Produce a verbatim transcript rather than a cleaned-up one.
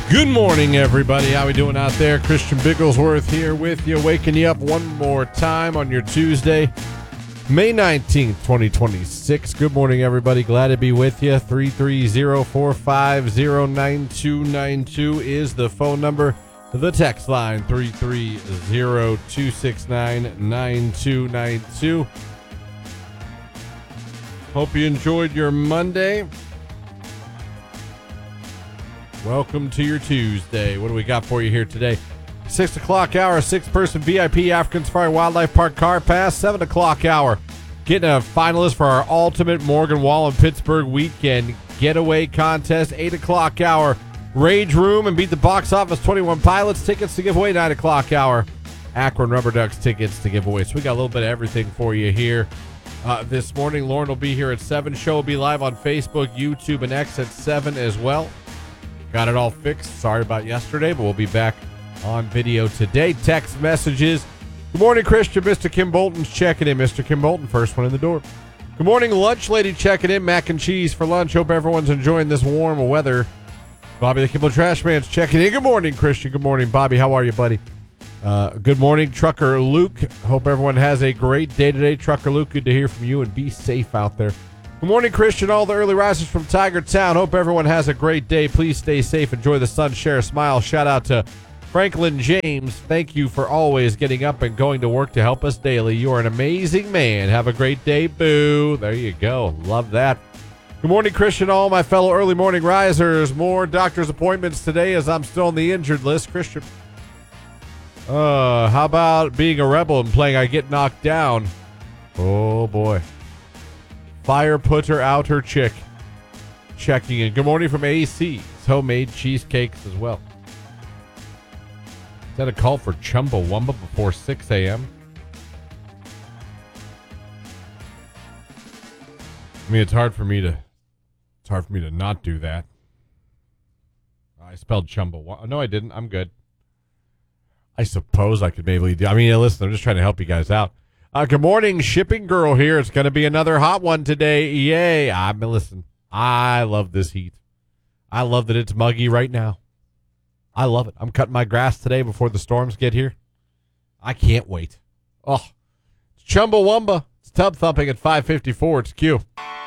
Good morning, everybody. How we doing out there? Christian Bigglesworth here with you, waking you up one more time on your Tuesday, May nineteenth, twenty twenty-six. Good morning, everybody. Glad to be with you. three three zero, four five zero, nine two nine two is the phone number. The text line, three three zero, two six nine, nine two nine two. Hope you enjoyed your Monday. Welcome to your Tuesday. What do we got for you here today? six o'clock hour, six-person V I P African Safari Wildlife Park car pass. seven o'clock hour, getting a finalist for our ultimate Morgan Wallen Pittsburgh weekend getaway contest. eight o'clock hour, Rage Room and Beat the Box Office twenty-one Pilots tickets to give away. nine o'clock hour, Akron Rubber Ducks tickets to give away. So we got a little bit of everything for you here uh, this morning. Lauren will be here at seven. Show will be live on Facebook, YouTube, and X at seven as well. Got it all fixed. Sorry about yesterday, but we'll be back on video today. Text messages. Good morning, Christian. Mister Kim Bolton's checking in. Mister Kim Bolton, first one in the door. Good morning, Lunch Lady checking in. Mac and cheese for lunch. Hope everyone's enjoying this warm weather. Bobby the Kimball Trash Man's checking in. Good morning, Christian. Good morning, Bobby. How are you, buddy? Uh, good morning, Trucker Luke. Hope everyone has a great day today. Trucker Luke, good to hear from you, and be safe out there. Good morning, Christian. All the early risers from Tiger Town. Hope everyone has a great day. Please stay safe. Enjoy the sun. Share a smile. Shout out to Franklin James. Thank you for always getting up and going to work to help us daily. You are an amazing man. Have a great day. Boo. There you go. Love that. Good morning, Christian. All my fellow early morning risers. More doctor's appointments today as I'm still on the injured list. Christian. Uh, how about being a rebel and playing I Get Knocked Down? Oh, boy. Fire put her out her chick. Checking in. Good morning from A C's. Homemade cheesecakes as well. Is that a call for Chumbawamba before six a.m.? I mean, it's hard for me to it's hard for me to not do that. I spelled Chumbawamba. No, I didn't. I'm good. I suppose I could maybe do. I mean, listen, I'm just trying to help you guys out. Uh, good morning, Shipping Girl here. It's going to be another hot one today. Yay. I'm listen. I love this heat. I love that it's muggy right now. I love it. I'm cutting my grass today before the storms get here. I can't wait. Oh, it's Chumbawamba. It's tub thumping at five fifty-four. It's Q.